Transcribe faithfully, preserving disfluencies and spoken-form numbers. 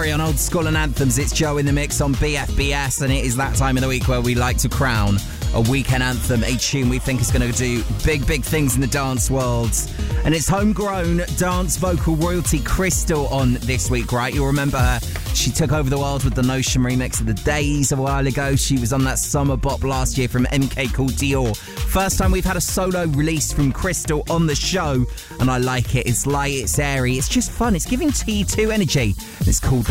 Curry on Old School and Anthems. It's Joe in the mix on B F B S, and it is that time of the week where we like to crown a weekend anthem, a tune we think is going to do big, big things in the dance world. And it's homegrown dance vocal royalty Crystal on this week, right? You'll remember her. She took over the world with the Notion remix of The Days a while ago. She was on that summer bop last year from M K called Dior. First time we've had a solo release from Crystal on the show, and I like it. It's light, it's airy, it's just fun. It's giving T two energy. It's called The